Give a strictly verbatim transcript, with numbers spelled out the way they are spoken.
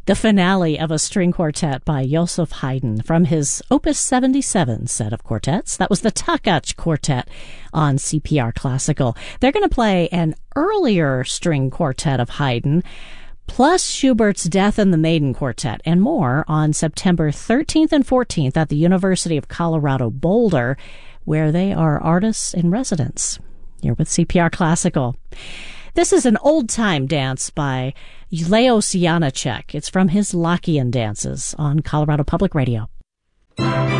The finale of a string quartet by Joseph Haydn from his Opus seventy-seven set of quartets. That was the Takach Quartet on C P R Classical. They're going to play an earlier string quartet of Haydn, plus Schubert's Death and the Maiden Quartet, and more on September thirteenth and fourteenth at the University of Colorado Boulder, where they are artists in residence. You're with C P R Classical. This is an old-time dance by Leos Janáček. It's from his Lockean dances on Colorado Public Radio.